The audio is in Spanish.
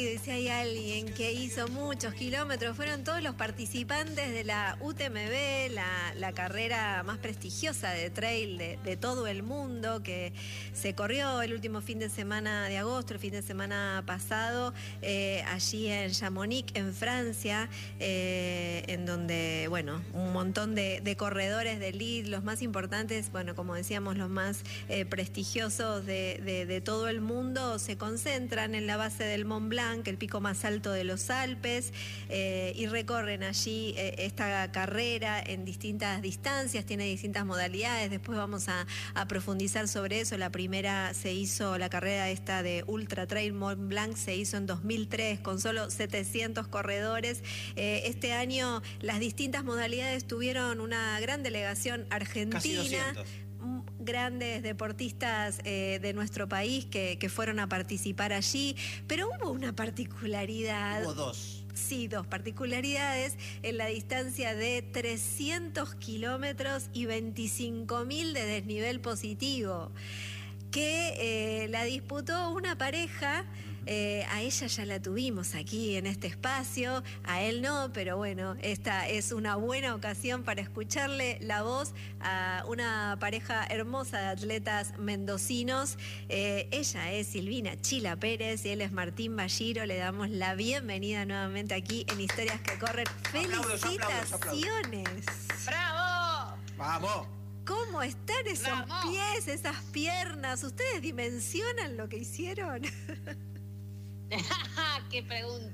Si hay alguien que hizo muchos kilómetros, fueron todos los participantes de la UTMB, la carrera más prestigiosa de trail de todo el mundo, que se corrió el último fin de semana de agosto, el fin de semana pasado, allí en Chamonix, en Francia, en donde, bueno, un montón de corredores de elite, los más importantes, bueno, como decíamos, los más prestigiosos de todo el mundo, se concentran en la base del Mont Blanc, el pico más alto de los Alpes, y recorren allí esta carrera en distintas distancias, tiene distintas modalidades. Después vamos a profundizar sobre eso. La primera se hizo, la carrera esta de Ultra Trail Mont Blanc se hizo en 2003 con solo 700 corredores. Este año las distintas modalidades tuvieron una gran delegación argentina. Casi 200. Grandes deportistas de nuestro país que fueron a participar allí, pero hubo una particularidad. Hubo dos. Sí, dos particularidades en la distancia de 300 kilómetros y 25.000 de desnivel positivo, que la disputó una pareja. A ella ya la tuvimos aquí en este espacio, a él no, pero bueno, esta es una buena ocasión para escucharle la voz a una pareja hermosa de atletas mendocinos. Ella es Silvina Chila Pérez y él es Martín Balliro. Le damos la bienvenida nuevamente aquí en Historias que Corren. ¡Felicitaciones! ¡Bravo! ¡Vamos! ¿Cómo están esos pies, esas piernas? ¿Ustedes dimensionan lo que hicieron? ¡Qué pregunta!